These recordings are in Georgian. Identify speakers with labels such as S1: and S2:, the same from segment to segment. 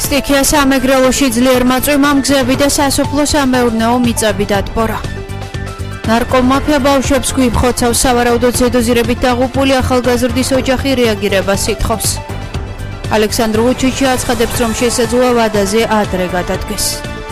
S1: სტიქია სამეგრელოში ძლიერ მაწვიმამ გზები და სასოფლო სამეურნეო მიწები დატბორა. ნარკომაფია ბავშვებს გვიფხოცავს, სავარაუდოდ ზედოზირებით დაღუპული ახალგაზრდის ოჯახი რეაგირებას ითხოვს. ალექსანდრ ვუჩიჩი აცხადებს, რომ შესაძლოა ვადაზე ადრე გადადგეს.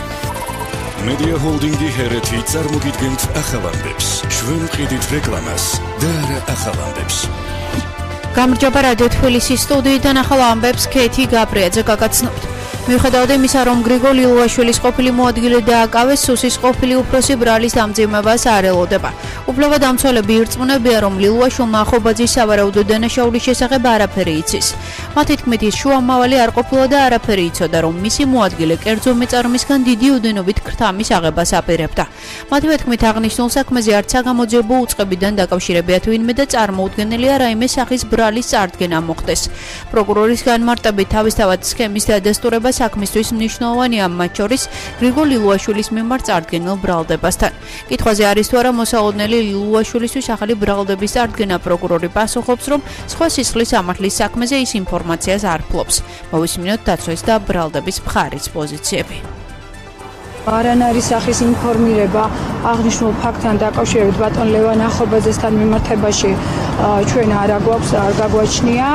S2: Media Holding-ი ჰერეთი წარმოგიდგენთ ახალამდებს. ჩვენ ვყიდით რეკლამას და არა ახალამდებს.
S1: გამარჯობა რადიო თბილისის სტუდიიდან ახალ ამბებს ქეთი გაბრიაძე გაგაცნობთ. მიუხედავად იმისა, რომ გრიგოლ ილუაშვილის ყოფილი მოადგილე დააკავეს, სუსის ყოფილი უფროსი ბრალის დამძიმებას არ ელოდება. უფლებადამცველები ირწმუნებიან, რომ ლილუაშვილმა ახობაძის სავარაუდო დანაშაულის შესახებ არაფერი იცის. მათი თქმით, ის შუამავალი არ ყოფილა და არაფერი იცოდა, რომ მისი მოადგილე კერძო მეწარმისგან დიდი ოდენობით ქრთამის აღებას აპირებდა. მათივე თქმით, აღნიშნულ საქმეზე არც საგამოძიებო უწყებიდან დაკავშირებიათ ვინმე და წარმოუდგენელია რაიმე სახის ბრალის წარდგენა მოხდეს. პროკურორის განმარტებით, თავისთავად სქემის დადასტურება საქმისთვის მნიშვნელოვანია, მათ შორის გრიგოლ ილუაშვილის მიმართ წარდგენილ ბრალდებასთან. კითხვაზე არის თუ არა მოსალოდნელი ილუაშვილისთვის ახალი ბრალდების წარდგენა, პროკურორი პასუხობს, რომ სხვა სისხლის სამართლის საქმეზე ის ინფორმაციას არ ფლობს. მოვისმინოთ დაცვის და ბრალდების მხარის პოზიციები.
S3: არანაირი სახის ინფორმირება აღნიშნულ ფაქტთან დაკავშირებით ბატონ ლევან ახობაძესთან მიმართებაში ჩვენ არ გაგვაჩნია.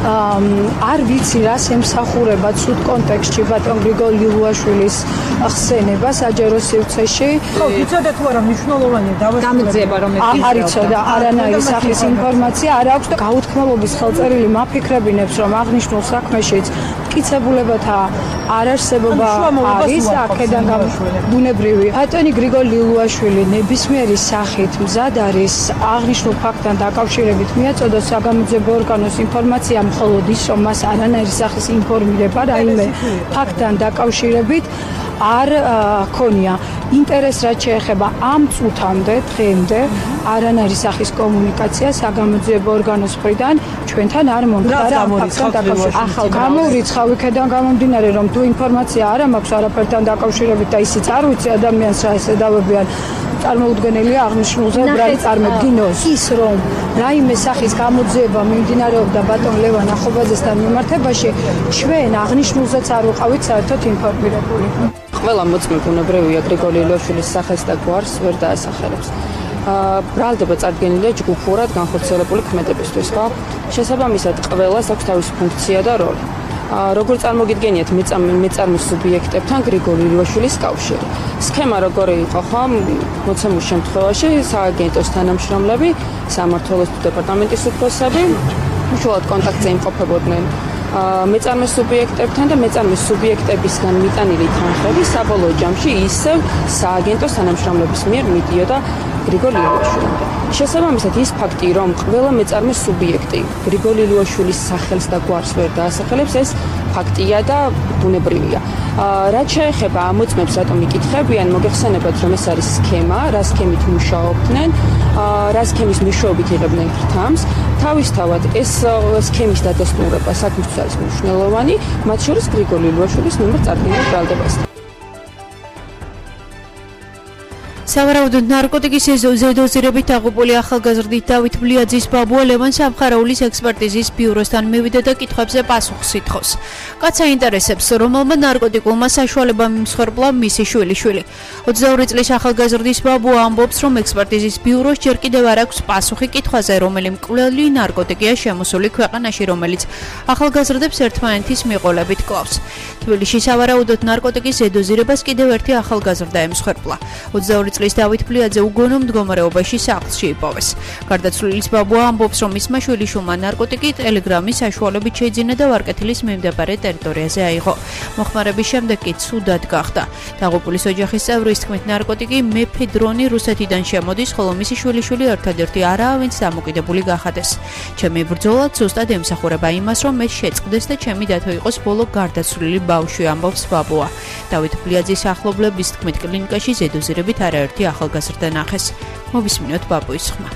S3: არ ვიცი რას ემსახურება ცუდ კონტექსტში ბატონ გრიგოლ ილუაშვილის ხსენება საჯარო სივრცეში.
S4: ხო, იცოდეთ თუ არა მნიშვნელოვანია
S3: გამოძიება რომ არ იცოდა არანაირი სახის ინფორმაცია არ აქვს და გაუთქმელობის ხელწერილი მაფიქრებინებს რომ აღნიშნულ საქმეშიც მტკიცებულებათა არარსებობა არის აქედან ბუნებრივი. ბატონი გრიგოლ ილუაშვილი ნებისმიერი სახით მზად არის აღნიშნულ ფაქტთან დაკავშირებით მიაწოდოს საგამოძიებო ორგანოს ინფორმაცია მხოლოდ ის, რომ მას არანაირი სახის ინფორმირება რაიმე ფაქტთან დაკავშირებით არ ქონია. ინტერესს რაც შეეხება ამ წუთამდე დღემდე არანაირი სახის კომუნიკაცია საგამოძიებო ორგანოს მხრიდან ჩვენთან არ მომხდარა. ახალ გამოურიცხავ იქედან გამომდინარე, რომ თუ ინფორმაცია არ მაქვს არაფერთან დაკავშირებით და ისიც არ ვიცი ადამიანს რა ესედავებიან, წარმოუდგენელია აღნიშნულზე ბრალი წარმოგდინოს. ის რომ რაიმე სახის გამოძიება მიმდინარეობდა ბატონ ლევან ახობაძესთან მიმართებაში, ჩვენ აღნიშნულზეც არ ვიყავით საერთოდ ინფორმირებული.
S5: ყველა მოწმე ბუნებრივია გრიგოლ ილუაშვილის სახელს და გვარს ვერ დაასახელებს. ბრალდება წარდგენილია ჯგუფურად განხორციელებული ქმედებისთვის, ხო? შესაბამისად ყველას აქვს თავისი ფუნქცია და როლი. როგორ წარმოგიდგენიათ მეწარმის სუბიექტებთან გრიგოლ ილუაშვილის კავშირი. სქემა როგორი იყო, ხო? მოცემულ შემთხვევაში სააგენტოს თანამშრომლები, სამმართველოს დეპარტამენტის უფროსები უშუალოდ კონტაქტზე იმყოფებოდნენ მეწარმის სუბიექტებთან და მეწარმის სუბიექტებისგან მიტანილი თანხები საბოლოო ჯამში ისევ სააგენტოს თანამშრომლების მიერ მიდიოდა გრიგოლ ილუაშვილამდე. შესაბამისად ის ფაქტი, რომ ყველა მეწარმის სუბიექტი გრიგოლ ილუაშვილის სახელს და გვარს ვერ დაასახელებს, ეს ფაქტია და ბუნებრივია. რაც შეეხება ამ მოწმებს, რატომ იკითხებიან, მოგეხსენებათ, რომ ეს არის სქემა, რა სქემით მუშაობდნენ, რა სქემის მეშვეობით იღებდნენ ქრთამს. თავისთავად ეს სქემის დადასტურება საქმისთვის არის მნიშვნელოვანი, მათ შორის გრიგოლ ილუაშვილის მიმართ წარდგენილ ბრალდებასთან.
S1: სავარაუდოდ ნარკოტიკის ზედოზირებით დაღუპული ახალგაზრდით დავით ბლიაძის ბაბუა ლევან სამხარაულის ექსპერტიზის ბიუროსთან მივიდა და კითხვებზე პასუხს ითხოვს. კაცს აინტერესებს, რომელმა ნარკოტიკულმა საშუალებამ იმსხვერპლა მისი შვილიშვილი. 22 წლის ახალგაზრდის ბაბუა ამბობს, რომ ექსპერტიზის ბიუროს ჯერ კიდევ არ აქვს პასუხი კითხვაზე, რომელი მკვლელი ნარკოტიკია შემოსული ქვეყანაში, რომელიც ახალგაზრდებს ერთმანეთის მიყოლებით კლავს. თბილისში სავარაუდოდ ნარკოტიკის ზედოზირებას კიდევ ერთი ახალგაზრდა ემსხვერპლა. 22 წლის დავით ბლიაძე უგონო მდგომარეობაში სახლში იპოვეს. გარდაცვლილის ბაბუა ამბობს, რომ მისმა შვილიშვილმა ნარკოტიკი ტელეგრამის საშუალებით შეიძინა და ვარკეთილის მიმდებარე ტერიტორიაზე აიღო. მოხმარების შემდეგ კი ცუდად გახდა. დაღუპულის ოჯახის წევრის თქმით, ნარკოტიკი მეფედრონი რუსეთიდან შემოდის, ხოლო მისი შვილიშვილი ერთადერთი არაა, ვინც დამოკიდებული გახადეს. ჩემი ბრძოლა ზუსტად ემსახურება იმას, რომ ეს შეწყდეს და ჩემი დათო იყოს ბოლო გარდაცვლილი ბავშვი, ამბობს ბაბუა. დავით ბლიაძის ახლობლების თქმით, კლინიკაში ზედოზირებით არაერთი ახალგაზრდა ნახეს. მოვისმინოთ ბაბუის ხმა.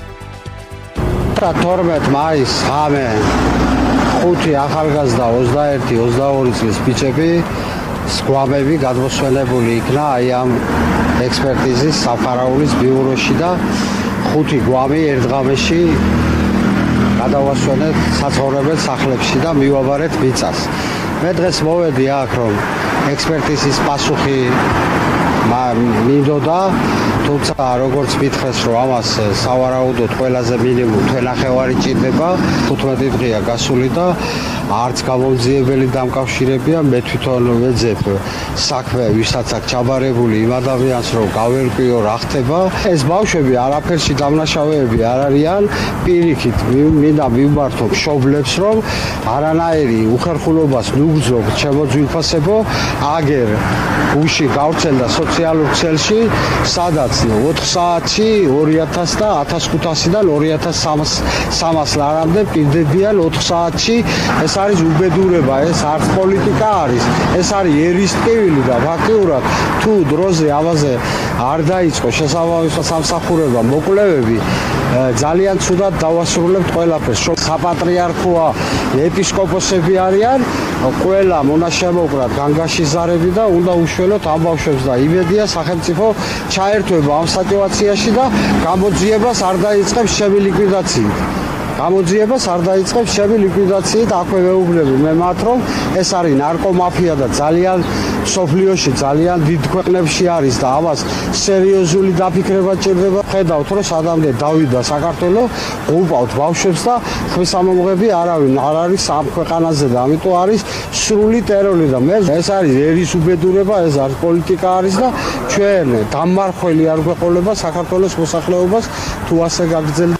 S6: 12 მაისს ღამე 5 ახალგაზრდა 21-22 წლის ბიჭები სგვამები გადმოსვენებული იქნა აი ამ ექსპერტიზის სამხარაულის ბიუროში და 5 გვამი ერთ ღამეში გადავასვენეთ საცხოვრებელ სახლებში და მივაბარეთ მიწას. მე დღეს მოვედი აქ რომ ექსპერტიზის პასუხი მინდოდა, თუმცა როგორც მითხრეს რომ ამას სავარაუდოდ ყველაზე მინიმუმ თვენახევარი ჭირდება, 15 დღეა გასული და არც გამომძიებელი დამკავშირებია. მე თვითონ ვეძებ საქმე, ვისაც აქ ჩაბარებული იმ ადამიანს რომ გავერკვიო რა ხდება. ეს ბავშვები არაფერში დამნაშავეები არ არიან, პირიქით მინდა მივმართო მშობლებს რომ არანაირი უხერხულობას ნუგზობ ჩემო ძვირფასებო, აგერ გუში გავრცელდა სოციალურ ქსელში, სადაც 4 საათში 2000 და 1500-დან 2300 ლარამდე პირდებიან 4 საათში. ეს არის უბედურება, ეს არც პოლიტიკა არის, ეს არის ერისტკივილი და ფაქტიურად თუ დროზე ამაზე არ დაიწყო შესაბამის სამსახურებამ მოკვლევები, ძალიან ცუდად დავასრულებთ ყველაფერს. საპატრიარქოა ეპისკოპოსები არიან, ყველა მონაშემოკრატ განგაში ზარები და უნდა უშველოთ ამ ბავშვებს და იმედია სახელმწიფო ჩაერთვება ამ სიტუაციაში და გამოძიებას არ დაიწყებს ჩემი ლიკვიდაციით. გამოძიებას არ დაიწყებს ჩემი ლიკვიდაციით, აქვე ვეუბნები მე მათ რომ ეს არის ნარკომაფია და ძალიან სოფლიოში ძალიან დიდ ქვეყნებში არის და ამას სერიოზული დაფიქრება ჭირდება. ხედავთ რომ სადამდე დავიდა საქართველო, უყავთ ბავშვებს და ხმისამომღები არავინ არ არის ამ ქვეყანაზე და ამიტომ არის სრული ტერორი და მე ეს არის ერის უბედურება, ეს არის პოლიტიკა არის და ჩვენ დამმარხველი არ გვეყოლება საქართველოს მოსახლეობას თუ ასე გაგრძელდება.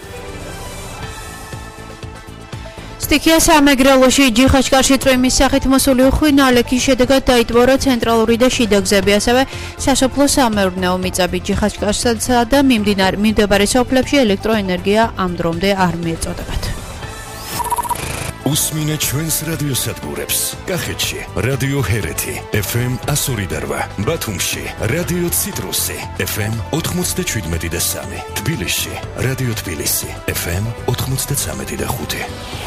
S1: სტიქია სამეგრელოში ჯიხაშკარში წვიმის სახით მოსული უხვი ნალექის შედეგად დაიტბორა ცენტრალური და შიდა გზები, ასევე სასოფლო სამეურნეო მიწები. ჯიხაშკარსა და მიმდებარე სოფლებში ელექტროენერგია ამ დრომდე არ მიეწოდებათ.
S2: უსმინეთ ჩვენს რადიოსადგურებს. კახეთში რადიო ჰერეთი FM 102.8, ბათუმში რადიო ციტრუსი FM 97.3, თბილისში რადიო თბილისი FM 93.5.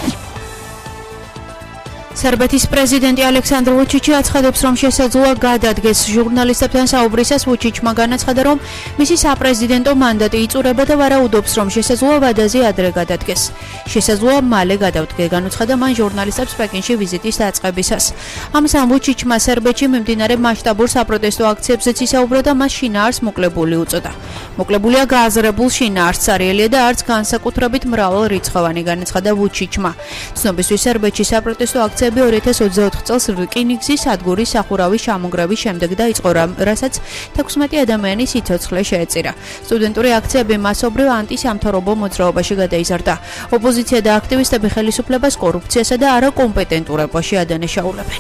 S1: სერბეთის პრეზიდენტი ალექსანდრ ვუჩიჩი აცხადებს, რომ შესაძლოა გადადგეს ჟურნალისტებთან საუბრისას. ვუჩიჩმა განაცხადა, რომ მისი საპრეზიდენტო მანდატი იწურება და ვარაუდობს, რომ შესაძლოა ვადაზე ადრე გადადგეს. შესაძლოა მალე გადავდგე, განუცხადა მან ჟურნალისტებს პეკინში ვიზიტის დაწყებისას. ამასთან ვუჩიჩმა სერბეთში მიმდინარე მასშტაბურ საპროტესტო აქციებზეც ისაუბრა და მას შინაარს მოკლებული უწოდა. მოკლებულია გააზრებულ შინაარსს არიელია და არც განსაკუთრებით მრავალრიცხოვანი, განაცხადა ვუჩიჩმა. ცნობისთვის სერბეთში საპროტესტო აქციები 2024 წელს რკინიგზის სადგურის სახურავის ჩამონგრევის შემდეგ დაიწყო, რასაც 16 ადამიანის სიცოცხლე შეეწირა. სტუდენტური აქციები მასობრივ ანტისამთავრობო მოძრაობაში გადაიზარდა. ოპოზიცია და აქტივისტები ხელისუფლებას კორუფციასა და არაკომპეტენტურობაში ადანაშაულებენ.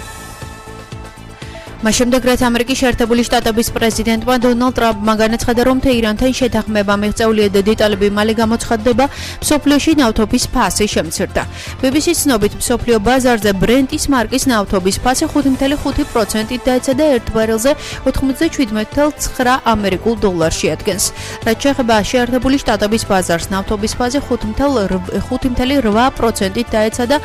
S1: მას შემდეგ, რაც ამერიკის შეერთებული შტატების პრეზიდენტმა დონალდ ტრამპმა განაცხადა, რომ თეირანთან შეთანხმება მიღწეულია და დეტალები მალე გამოცხადდება, მსოფლიოში ნავთობის ფასი შემცირდა. BBC-ს ცნობით, მსოფლიო ბაზარზე ბრენტის მარკის ნავთობის ფასი 5.5%-ით დაეცა და 1 ბარელზე 97.9 ამერიკულ დოლარს შეადგენს. რაც შეეხება შეერთებული შტატების ბაზარს, ნავთობის ფასი 5.8%-ით დაეცა და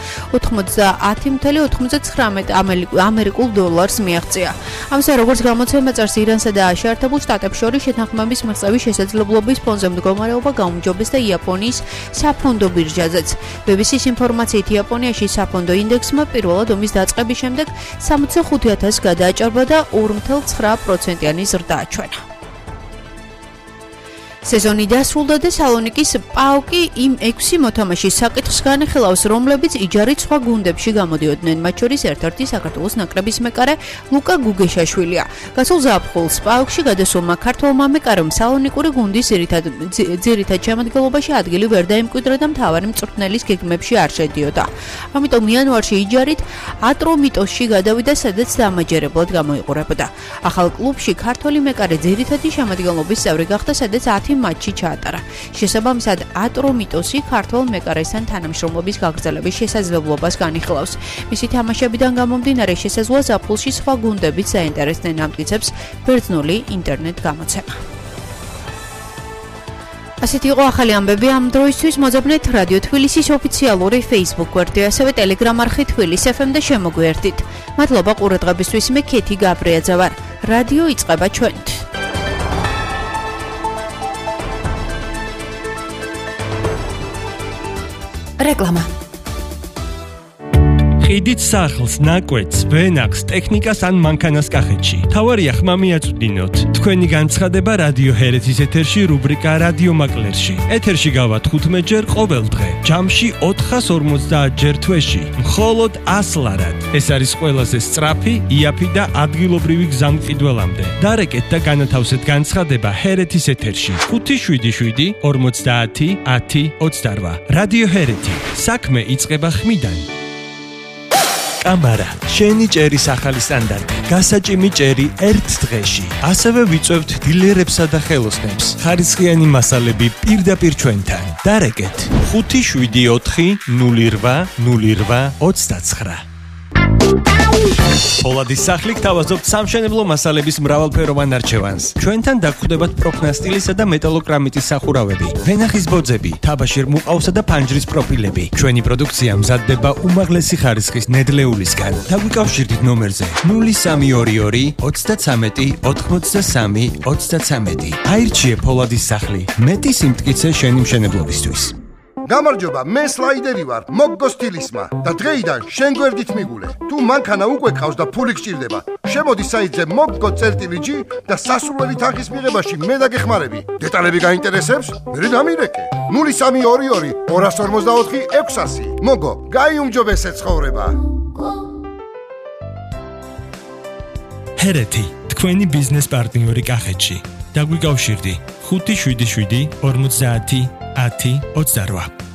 S1: 90.99 ამერიკულ დოლარს მიაღწია. ამასთან, როგორც გამოცემა წერს, ირანსა და შეერთებულ შტატებს შორის შეთანხმების მიღწევის შესაძლებლობის ფონზე მდგომარეობა გაუმჯობეს და იაპონიის საფონდო ბირჟაზეც. BBC-ს ინფორმაციით, იაპონიაში საფონდო ინდექსმა პირველად ომის დაწყების შემდეგ 65,000-ს გადააჭარბა და 2.9%-იანი ზრდა აჩვენა. სეზონი დასრულდა და სალონიკის პაოკი იმ 6 მოთამაშის საკითხს განეხილავს, რომლებიც იჯარით სხვა გუნდებში გამოდიოდნენ. მათ შორის ერთ-ერთი საქართველოს ნაკრების მეკარე ლუკა გუგეშაშვილია. გასულ ზაფხულს პაოკში გადასულმა ქართველმა მეკარემ სალონიკური გუნდის ძირითად შემადგენლობაში ადგილი ვერ დაიმკვიდრა და მთავარი მწვრთნელის გეგმებში არ შედიოდა. ამიტომ იანვარში იჯარით ატრომიტოსში გადავიდა, სადაც დამაჯერებლად გამოიყურებოდა. ახალ კლუბში ქართველი მეკარე ძირითადი შემადგენლობის წევრი გახდა, სადაც 10 მატჩი ჩაატარა. შესაბამისად, ატრომიტოსი ქართველ მეკარესთან თანამშრომლობის გაგრძელების შესაძლებლობას განიხილავს. მისი თამაშებიდან გამომდინარე, შესაძლოა ზაფხულში სხვა გუნდებიც საინტერესდნენ ამტკიცებს ბერძნული ინტერნეტ გამოცემა. ასეთი იყო ახალი ამბები ამ დროისთვის. მოძებნეთ რადიო თბილისის ოფიციალური Facebook გვერდი, ასევე Telegram არხი თბილის FM და შემოგვიერთდით. მადლობა ყურადღებისთვის. მე ქეთი გაბრიაძე ვარ. რადიო იწყება ჩვენით. რეკლამა.
S7: ყიდით სახლს, ნაკვეთს, ვენახს, ტექნიკას ან მანქანას კახეთში. თავარია ხმა მიაწვდინოთ. თქვენი განცხადება რადიო ჰერეთის ეთერში რუბრიკა რადიო მაკლერში. ეთერში გავა 15 ჯერ ყოველ დღე. ჯამში 450 ჯერ თვეში. მხოლოდ 100 ლარად. ეს არის ყველაზე სწრაფი, იაფი და ადგილობრივი გზა მყიდველამდე. დარეკეთ და განათავსეთ განცხადება ჰერეთის ეთერში. 577 50 10 28. რადიო ჰერეთი. საქმე იწყება ხმიდან. კამარა, შენი ჭერის ახალი სტანდარტი. გასაჭიმი ჭერი ერთ დღეში. ასევე ვიწევთ დილერებსა და ხელოსნებს. ხარისხიანი მასალები პირდაპირ ჩვენთან. დარეკეთ 574 08 08 29. პოლადის სახლი გთავაზობთ სამშენებლო მასალების მრავალფეროვან არჩევანს. ჩვენთან დაგხვდებათ პროფნასტილისა და მეტალოკრამიტის სახურავები, ვენახის ბოძები, თაბაშირ მუყავსა და ფანჯრის პროფილები. ჩვენი პროდუქცია მზადდება უმაღლესი ხარისხის ნედლეულისგან. დაგვიკავშირდით ნომერზე 0322 33 83 33. აირჩიე პოლადის სახლი. მეტი სიმტკიცე შენი მშენებლობისთვის.
S8: გამარჯობა, მე სლაიდერი ვარ, მოგგო სტილისმა და დღეიდან შენ გვერდით მიგულე. თუ მანქანა უკვე ყავს და ფული გჭირდება, შემოდი საიტზე moggo.gi და სასურველი თანხის მიღებაში მე დაგეხმარები. დეტალები გაინტერესებს? მე დამირეკე. 0322 244 600. მოგო, გაიუმჯობესე ცხოვრება.
S7: ჰერეთი, თქვენი ბიზნეს პარტნიორი კახეთში. დაგვიკავშირდი 577 50 10 28.